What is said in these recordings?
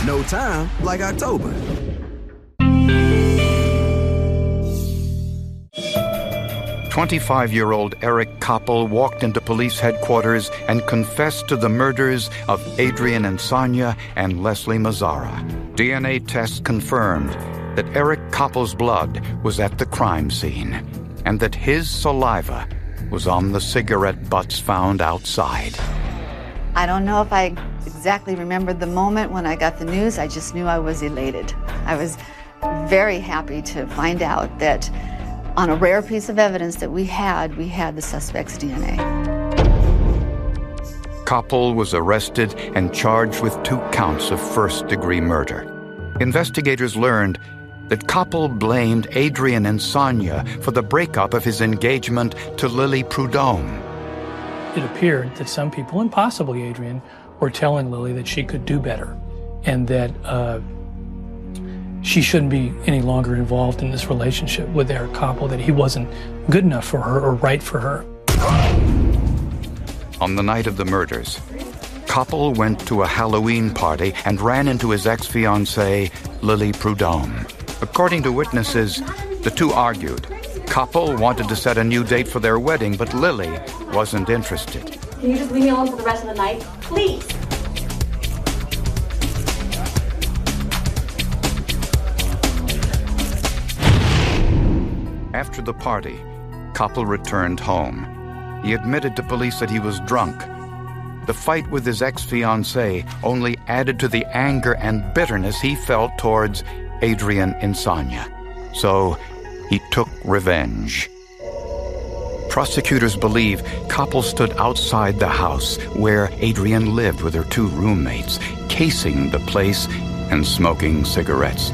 No time like October. "25-year-old Eric Koppel walked into police headquarters and confessed to the murders of Adrian Insania and Leslie Mazzara. DNA tests confirmed that Eric Koppel's blood was at the crime scene and that his saliva was on the cigarette butts found outside. I don't know if I exactly remembered the moment when I got the news. I just knew I was elated. I was very happy to find out that on a rare piece of evidence that we had the suspect's DNA. Koppel was arrested and charged with 2 counts of first-degree murder. Investigators learned that Koppel blamed Adrian Insania for the breakup of his engagement to Lily Prudhomme. It appeared that some people, and possibly Adrian, were telling Lily that she could do better and that she shouldn't be any longer involved in this relationship with Eric Koppel, that he wasn't good enough for her or right for her. On the night of the murders, Koppel went to a Halloween party and ran into his ex-fiancée, Lily Prudhomme. According to witnesses, the two argued. Koppel wanted to set a new date for their wedding, but Lily wasn't interested. Can you just leave me alone for the rest of the night? Please! After the party, Koppel returned home. He admitted to police that he was drunk. The fight with his ex-fiancée only added to the anger and bitterness he felt towards Adrian Insania. So he took revenge. Prosecutors believe Koppel stood outside the house where Adrian lived with her 2 roommates, casing the place and smoking cigarettes.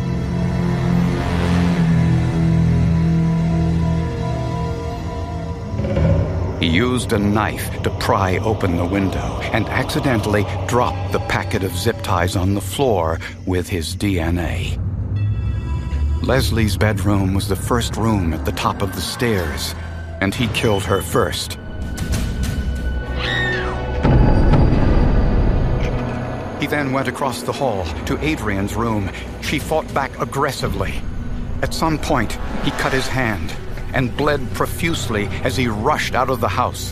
He used a knife to pry open the window and accidentally dropped the packet of zip ties on the floor with his DNA. Leslie's bedroom was the first room at the top of the stairs, and he killed her first. He then went across the hall to Adrian's room. She fought back aggressively. At some point, he cut his hand and bled profusely as he rushed out of the house.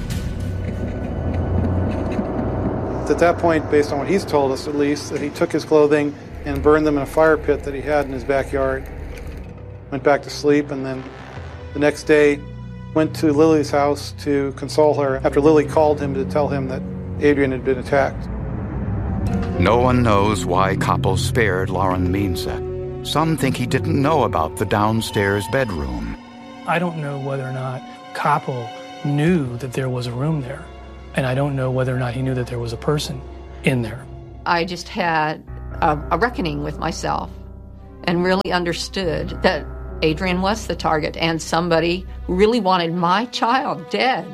At that point, based on what he's told us at least, that he took his clothing and burned them in a fire pit that he had in his backyard. Went back to sleep, and then the next day went to Lily's house to console her after Lily called him to tell him that Adrian had been attacked. No one knows why Koppel spared Lauren Meanza. Some think he didn't know about the downstairs bedroom. I don't know whether or not Koppel knew that there was a room there, and I don't know whether or not he knew that there was a person in there. I just had a reckoning with myself and really understood that Adrian was the target and somebody who really wanted my child dead.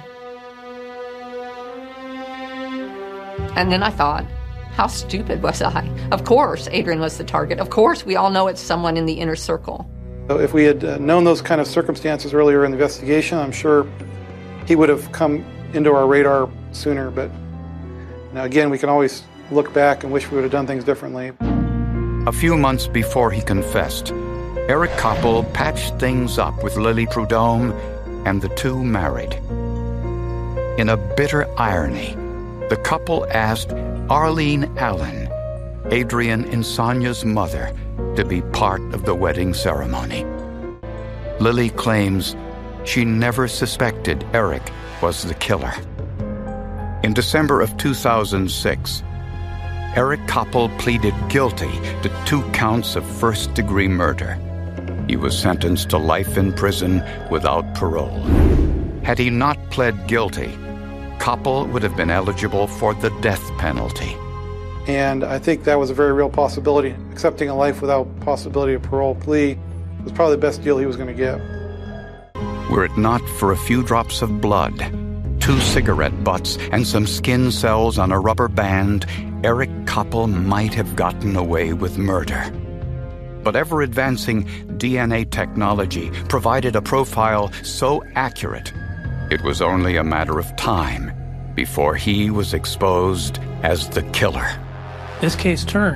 And then I thought, how stupid was I? Of course Adrian was the target. Of course we all know it's someone in the inner circle. So if we had known those kind of circumstances earlier in the investigation, I'm sure he would have come into our radar sooner. But now again, we can always look back and wish we would have done things differently. A few months before he confessed, Eric Koppel patched things up with Lily Prudhomme, and the two married. In a bitter irony, the couple asked Arlene Allen, Adrian Insania's mother, to be part of the wedding ceremony. Lily claims she never suspected Eric was the killer. In December of 2006, Eric Koppel pleaded guilty to 2 counts of first-degree murder. He was sentenced to life in prison without parole. Had he not pled guilty, Koppel would have been eligible for the death penalty. And I think that was a very real possibility. Accepting a life without possibility of parole plea was probably the best deal he was going to get. Were it not for a few drops of blood, 2 cigarette butts, and some skin cells on a rubber band, Eric Koppel might have gotten away with murder. But ever-advancing DNA technology provided a profile so accurate, it was only a matter of time before he was exposed as the killer. This case turned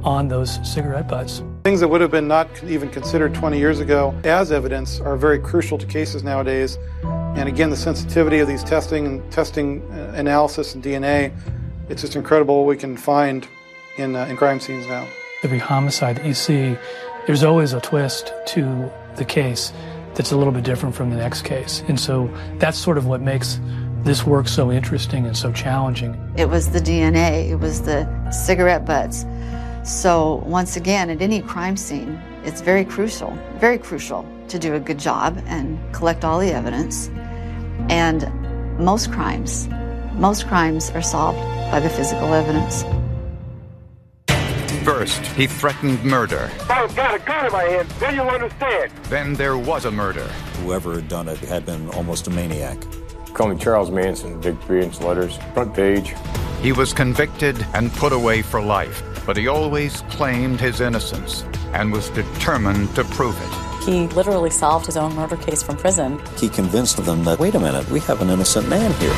on those cigarette butts. Things that would have been not even considered 20 years ago as evidence are very crucial to cases nowadays. And again, the sensitivity of these testing analysis and DNA, it's just incredible what we can find in crime scenes now. Every homicide that you see, there's always a twist to the case that's a little bit different from the next case. And so that's sort of what makes this work so interesting and so challenging. It was the DNA, it was the cigarette butts. So once again, at any crime scene, it's very crucial to do a good job and collect all the evidence. And most crimes are solved by the physical evidence. First, he threatened murder. I've got a gun in my hand, then you'll understand. Then there was a murder. Whoever had done it had been almost a maniac. Call me Charles Manson, big 3-inch letters, front page. He was convicted and put away for life, but he always claimed his innocence and was determined to prove it. He literally solved his own murder case from prison. He convinced them that, wait a minute, we have an innocent man here.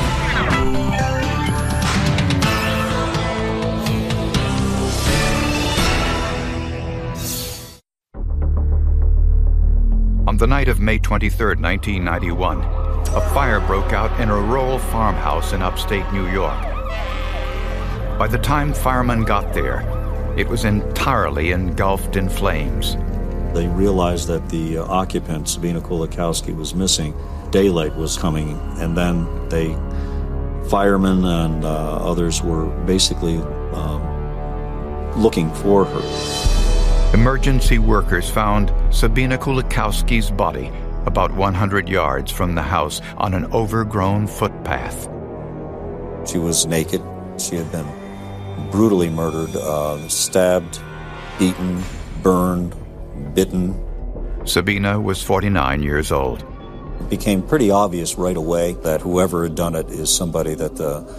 On the night of May 23, 1991, a fire broke out in a rural farmhouse in upstate New York. By the time firemen got there, it was entirely engulfed in flames. They realized that the occupant, Sabina Kulikowski, was missing. Daylight was coming, and then firemen and others were basically looking for her. Emergency workers found Sabina Kulikowski's body about 100 yards from the house on an overgrown footpath. She was naked. She had been brutally murdered, stabbed, beaten, burned, bitten. Sabina was 49 years old. It became pretty obvious right away that whoever had done it is somebody that,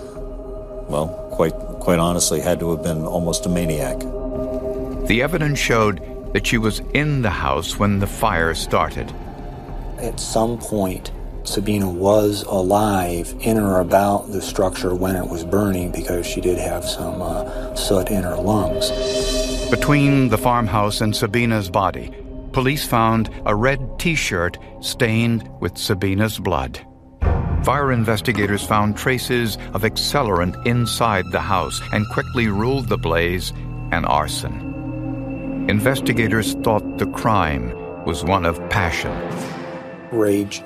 quite honestly, had to have been almost a maniac. The evidence showed that she was in the house when the fire started. At some point, Sabina was alive in or about the structure when it was burning because she did have some soot in her lungs. Between the farmhouse and Sabina's body, police found a red T-shirt stained with Sabina's blood. Fire investigators found traces of accelerant inside the house and quickly ruled the blaze an arson. Investigators thought the crime was one of passion. Rage,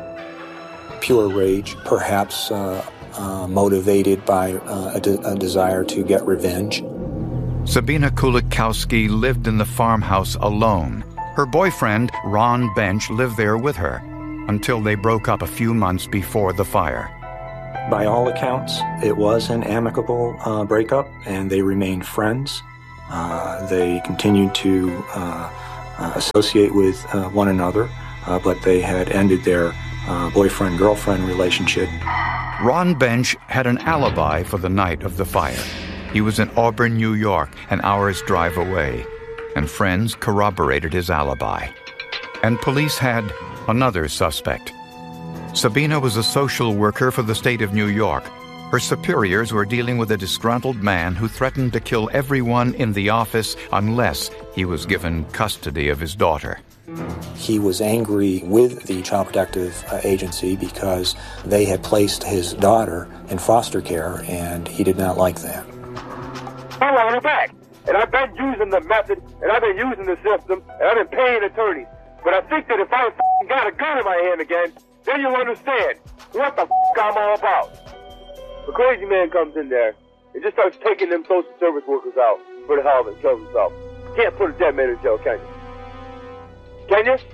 pure rage, perhaps motivated by a desire to get revenge. Sabina Kulikowski lived in the farmhouse alone. Her boyfriend, Ron Bench, lived there with her until they broke up a few months before the fire. By all accounts, it was an amicable breakup, and they remained friends. They continued to associate with one another, but they had ended their boyfriend-girlfriend relationship. Ron Bench had an alibi for the night of the fire. He was in Auburn, New York, an hour's drive away, and friends corroborated his alibi. And police had another suspect. Sabina was a social worker for the state of New York. Her superiors were dealing with a disgruntled man who threatened to kill everyone in the office unless he was given custody of his daughter. He was angry with the Child Protective Agency because they had placed his daughter in foster care, and he did not like that. I want her back, and I've been using the method, and I've been using the system, and I've been paying attorneys. But I think that if I got a gun in my hand again, then you'll understand what the I'm all about. The crazy man comes in there and just starts taking them social service workers out for the hell of it and kills himself. You can't put a dead man in jail, can you? Can you?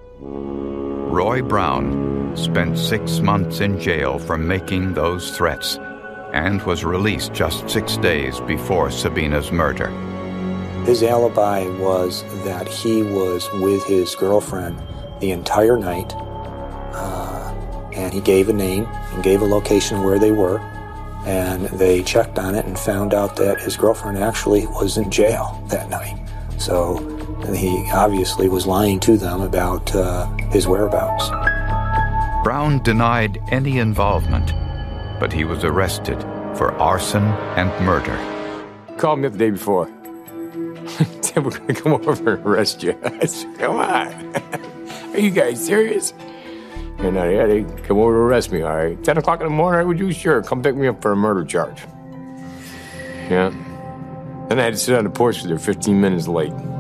Roy Brown spent 6 months in jail for making those threats and was released just 6 days before Sabina's murder. His alibi was that he was with his girlfriend the entire night, and he gave a name and gave a location where they were, and they checked on it and found out that his girlfriend actually was in jail that night. So he obviously was lying to them about his whereabouts. Brown denied any involvement, but he was arrested for arson and murder. Called me up the day before. we're going to come over and arrest you. I said, come on. Are you guys serious? And yeah, they come over to arrest me, all right. 10 o'clock in the morning, would you? Sure, come pick me up for a murder charge. Yeah. Then I had to sit on the porch because they're 15 minutes late.